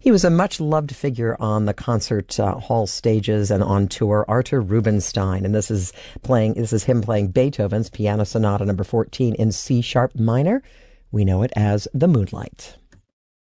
He was a much-loved figure on the concert hall stages and on tour, Artur Rubinstein, and this is him playing Beethoven's Piano Sonata Number 14 in C sharp minor. We know it as The Moonlight.